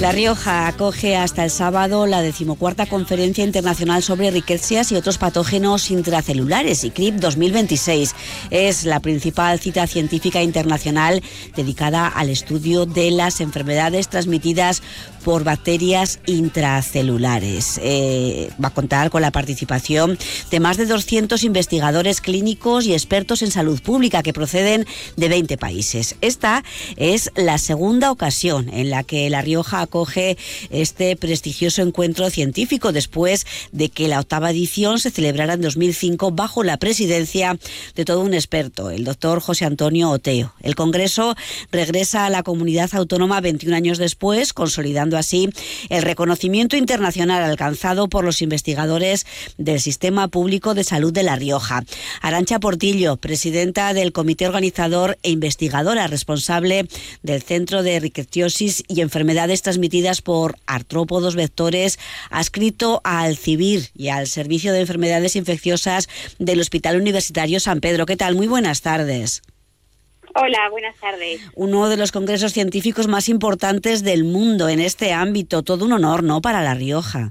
La Rioja acoge hasta el sábado la 14ª Conferencia Internacional sobre Riquecias y otros patógenos intracelulares, ICRIP 2026. Es la principal cita científica internacional dedicada al estudio de las enfermedades transmitidas por bacterias intracelulares. Va a contar con la participación de más de 200 investigadores clínicos y expertos en salud pública que proceden de 20 países. Esta es la segunda ocasión en la que La Rioja acoge este prestigioso encuentro científico después de que la 8ª edición se celebrara en 2005 bajo la presidencia de todo un experto, el doctor José Antonio Oteo. El Congreso regresa a la comunidad autónoma 21 años después, consolidando así el reconocimiento internacional alcanzado por los investigadores del Sistema Público de Salud de La Rioja. Arantxa Portillo, presidenta del comité organizador e investigadora responsable del Centro de Rickettsiosis y Enfermedades Transmitidas por Artrópodos Vectores, ha escrito al CIVIR y al Servicio de Enfermedades Infecciosas del Hospital Universitario San Pedro. ¿Qué tal? Muy buenas tardes. Hola, buenas tardes. Uno de los congresos científicos más importantes del mundo en este ámbito. Todo un honor, ¿no?, para La Rioja.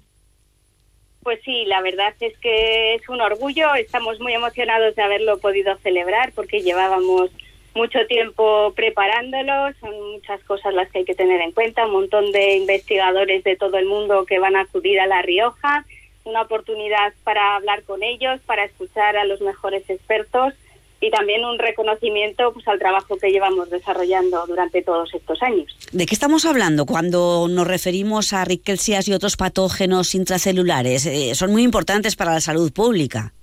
Pues sí, la verdad es que es un orgullo. Estamos muy emocionados de haberlo podido celebrar porque llevábamos mucho tiempo preparándolo. Son muchas cosas las que hay que tener en cuenta. Un montón de investigadores de todo el mundo que van a acudir a La Rioja. Una oportunidad para hablar con ellos, para escuchar a los mejores expertos. Y también un reconocimiento al trabajo que llevamos desarrollando durante todos estos años. ¿De qué estamos hablando cuando nos referimos a riquecias y otros patógenos intracelulares? Son muy importantes para la salud pública.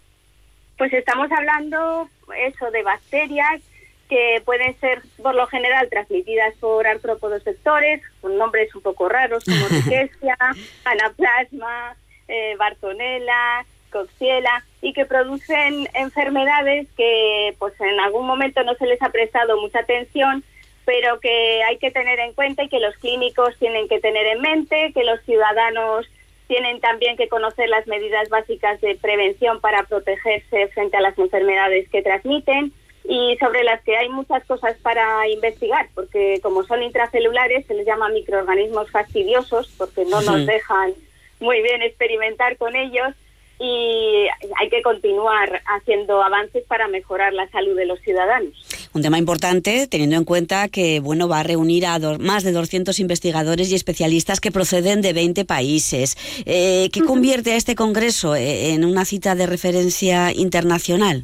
Pues estamos hablando de bacterias que pueden ser por lo general transmitidas por artrópodos vectores, con nombres un poco raros como Rickettsia, Anaplasma, Bartonella, Coxiella, y que producen enfermedades que pues en algún momento no se les ha prestado mucha atención, pero que hay que tener en cuenta y que los clínicos tienen que tener en mente, que los ciudadanos tienen también que conocer las medidas básicas de prevención para protegerse frente a las enfermedades que transmiten y sobre las que hay muchas cosas para investigar, porque como son intracelulares se les llama microorganismos fastidiosos porque no nos dejan muy bien experimentar con ellos. Y hay que continuar haciendo avances para mejorar la salud de los ciudadanos. Un tema importante, teniendo en cuenta que va a reunir a más de 200 investigadores y especialistas que proceden de 20 países. ¿Qué convierte a este congreso en una cita de referencia internacional?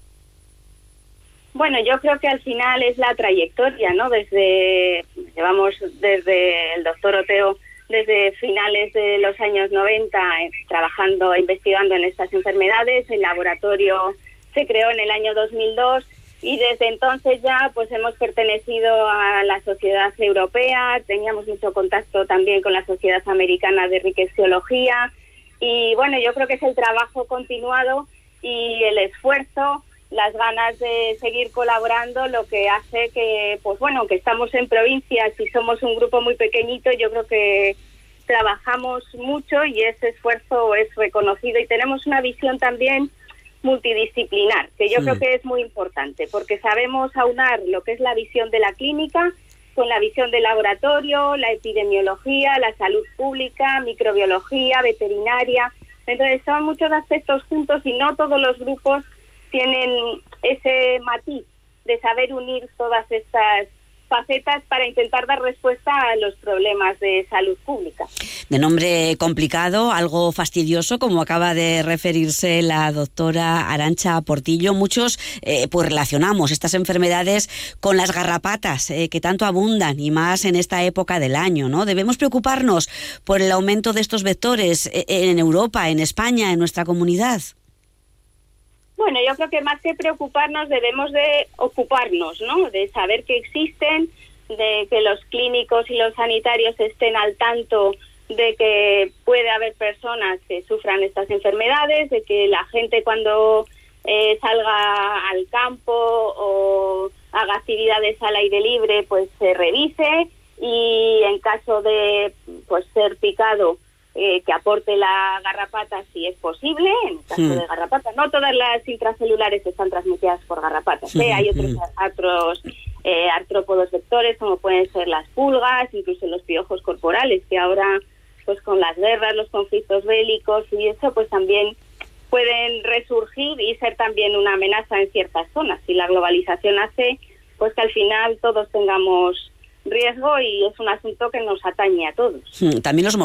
Bueno, yo creo que al final es la trayectoria, ¿no? Llevamos desde el doctor Oteo desde finales de los años 90 trabajando e investigando en estas enfermedades. El laboratorio se creó en el año 2002 y desde entonces ya pues hemos pertenecido a la sociedad europea, teníamos mucho contacto también con la Sociedad Americana de Riqueciología y bueno, yo creo que es el trabajo continuado y el esfuerzo, las ganas de seguir colaborando lo que hace que, pues bueno, que estamos en provincias y somos un grupo muy pequeñito, yo creo que trabajamos mucho y ese esfuerzo es reconocido y tenemos una visión también multidisciplinar, que yo creo que es muy importante, porque sabemos aunar lo que es la visión de la clínica con la visión del laboratorio, la epidemiología, la salud pública, microbiología, veterinaria. Entonces son muchos aspectos juntos y no todos los grupos tienen ese matiz de saber unir todas estas facetas para intentar dar respuesta a los problemas de salud pública. De nombre complicado, algo fastidioso, como acaba de referirse la doctora Arantxa Portillo. Muchos pues relacionamos estas enfermedades con las garrapatas que tanto abundan y más en esta época del año, ¿no? Debemos preocuparnos por el aumento de estos vectores en Europa, en España, en nuestra comunidad. Bueno, yo creo que más que preocuparnos debemos de ocuparnos, ¿no? De saber que existen, de que los clínicos y los sanitarios estén al tanto de que puede haber personas que sufran estas enfermedades, de que la gente cuando salga al campo o haga actividades al aire libre pues se revise y en caso de pues ser picado que aporte la garrapata si es posible, en el caso de garrapatas. No todas las intracelulares están transmitidas por garrapatas, hay otros artrópodos vectores, como pueden ser las pulgas, incluso los piojos corporales, que ahora, pues con las guerras, los conflictos bélicos y eso, pues también pueden resurgir y ser también una amenaza en ciertas zonas. Y la globalización hace pues que al final todos tengamos riesgo y es un asunto que nos atañe a todos. También los